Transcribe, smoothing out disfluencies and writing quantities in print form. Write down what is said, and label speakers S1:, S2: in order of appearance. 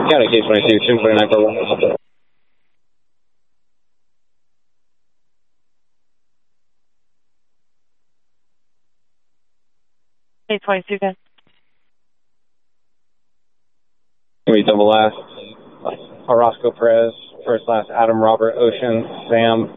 S1: County Case 22, 24941.
S2: Case 22, good.
S1: We double last. Orozco Perez, first last Adam Robert Ocean, Sam